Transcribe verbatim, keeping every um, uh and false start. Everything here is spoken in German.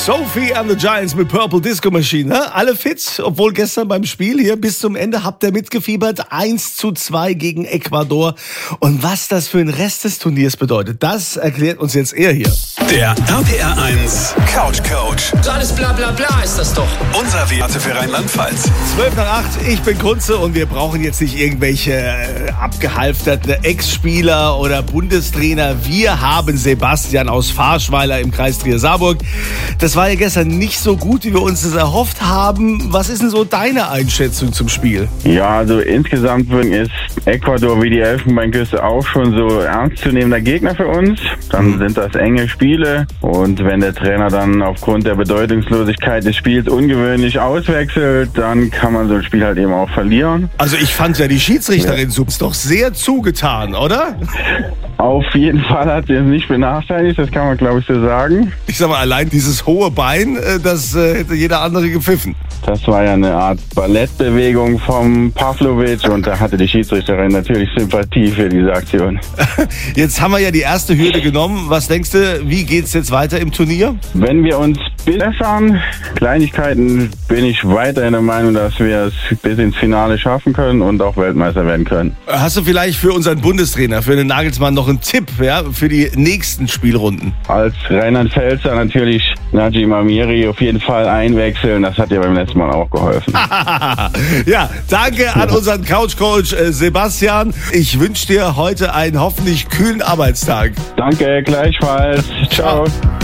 Sophie and the Giants mit Purple Disco Machine. Ne? Alle fit, obwohl gestern beim Spiel hier bis zum Ende habt ihr mitgefiebert. eins zu zwei gegen Ecuador. Und was das für den Rest des Turniers bedeutet, das erklärt uns jetzt er hier. Der R P R eins Couch Coach. So alles bla bla bla ist das doch. Unser Werte für Rheinland-Pfalz. zwölf nach acht, ich bin Kunze und wir brauchen jetzt nicht irgendwelche äh, abgehalfterte Ex-Spieler oder Bundestrainer. Wir haben Sebastian aus Farschweiler im Kreis Trier-Saarburg. Das war ja gestern nicht so gut, wie wir uns das erhofft haben. Was ist denn so deine Einschätzung zum Spiel? Ja, also insgesamt ist Ecuador wie die Elfenbeinküste auch schon so ernstzunehmender Gegner für uns. Dann sind das enge Spiele und wenn der Trainer dann aufgrund der Bedeutungslosigkeit des Spiels ungewöhnlich auswechselt, dann kann man so ein Spiel halt eben auch verlieren. Also ich fand ja die Schiedsrichterin ja. doch sehr zugetan, oder? Auf jeden Fall hat sie es nicht benachteiligt, das kann man glaube ich so sagen. Ich sag mal, allein dieses hohe Bein, das äh, hätte jeder andere gepfiffen. Das war ja eine Art Ballettbewegung vom Pavlovic und da hatte die Schiedsrichterin natürlich Sympathie für diese Aktion. Jetzt haben wir ja die erste Hürde genommen. Was denkst du, wie geht's jetzt weiter im Turnier? Wenn wir uns bessern, Kleinigkeiten, bin ich weiterhin der Meinung, dass wir es bis ins Finale schaffen können und auch Weltmeister werden können. Hast du vielleicht für unseren Bundestrainer, für den Nagelsmann, noch einen Tipp, ja, für die nächsten Spielrunden? Als Rheinland-Pfälzer natürlich Najim Amiri auf jeden Fall einwechseln. Das hat ja beim letzten Mal auch geholfen. Ja, danke an unseren Couch-Coach äh, Sebastian. Ich wünsche dir heute einen hoffentlich kühlen Arbeitstag. Danke, gleichfalls. Ciao. Ciao.